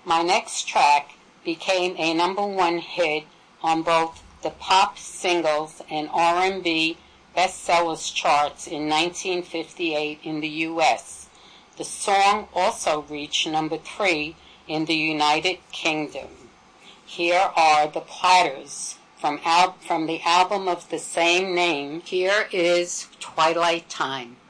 My next track became a #1 hit on both the pop singles and R&B bestsellers charts in 1958 in the U.S. The song also reached #3 in the United Kingdom. Here are the Platters from the album of the same name. Here is Twilight Time.